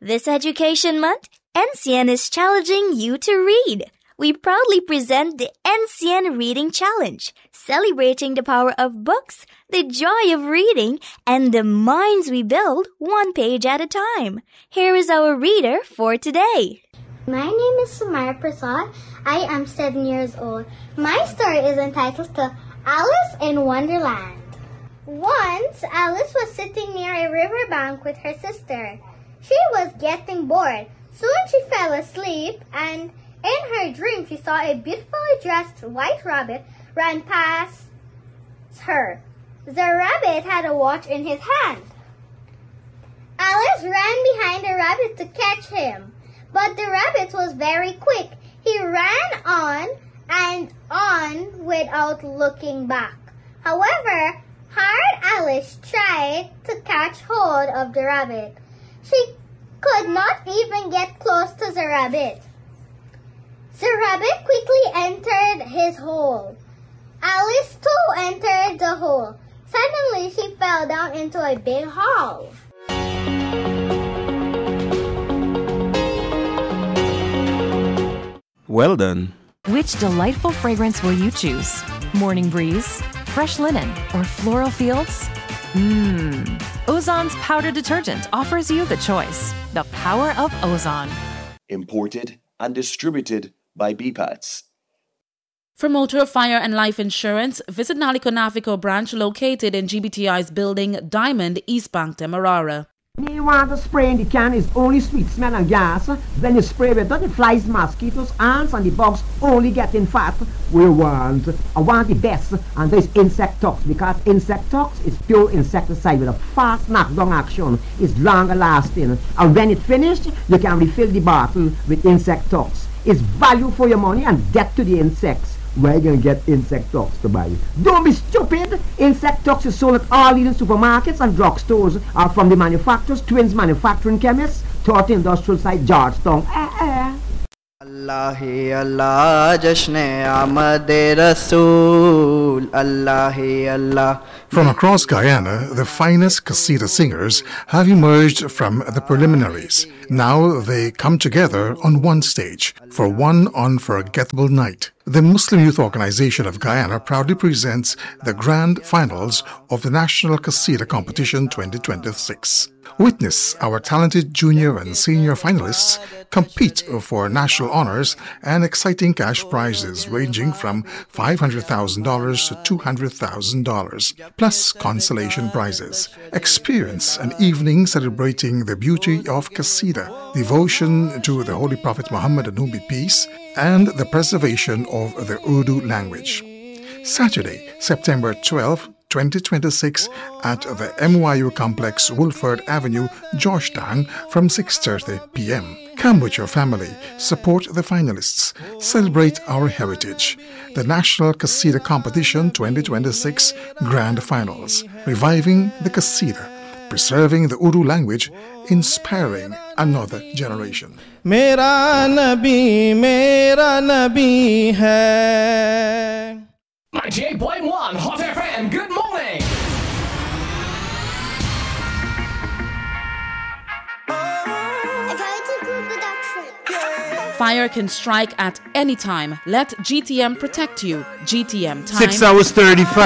This Education Month, NCN is challenging you to read. We proudly present the NCN Reading Challenge, celebrating the power of books, the joy of reading, and the minds we build one page at a time. Here is our reader for today. My name is Sumaya Prasad. I am 7 years old. My story is entitled to Alice in Wonderland. Once, Alice was sitting near a riverbank with her sister. She was getting bored. Soon she fell asleep, and in her dream she saw a beautifully dressed white rabbit run past her. The rabbit had a watch in his hand. Alice ran behind the rabbit to catch him, but the rabbit was very quick. He ran on and on without looking back. However, hard Alice tried to catch hold of the rabbit. She could not even get close to the rabbit. The rabbit quickly entered his hole. Alice too entered the hole. Suddenly, she fell down into a big hole. Well done. Which delightful fragrance will you choose? Morning breeze, fresh linen, or floral fields? Ozon's powder detergent offers you the choice. The power of Ozon. Imported and distributed by BPATS. For motor, fire, and life insurance, visit Naliko Nafico branch located in GBTI's building Diamond, East Bank, Demerara. Me want to spray in the can is only sweet smell and gas. When you spray with the flies, mosquitoes, ants, and the bugs only getting fat. I want the best, and there's Insectox, because Insectox is pure insecticide with a fast knockdown action. It's longer lasting, and when it's finished, you can refill the bottle with Insectox. It's value for your money and get to the insects. Where are you going to get Insectox to buy? Don't be stupid! Insectox is sold at all leading supermarkets and drugstores, or from the manufacturers, Twins Manufacturing Chemists, 30 Industrial Site, Georgetown. Allah hi Allah, Jashne Ahmad Rasool, Allah hi Allah. From across Guyana, the finest Qasida singers have emerged from the preliminaries. Now they come together on one stage for one unforgettable night. The Muslim Youth Organization of Guyana proudly presents the grand finals of the National Qasida Competition 2026. Witness our talented junior and senior finalists compete for national honors and exciting cash prizes ranging from $500,000 to $200,000, plus consolation prizes. Experience an evening celebrating the beauty of Qasida, devotion to the Holy Prophet Muhammad and whom be peace, and the preservation of the Urdu language. Saturday, September 12, 2026 at the MYU Complex, Woolford Avenue, Georgetown from 6:30 p.m. Come with your family, support the finalists, celebrate our heritage. The National Qasida Competition 2026 Grand Finals, reviving the Qasida, preserving the Urdu language, inspiring another generation. Mera Nabi hai. 98.1 Hot FM, good morning! Fire can strike at any time. Let GTM protect you. GTM time. 6 hours 35.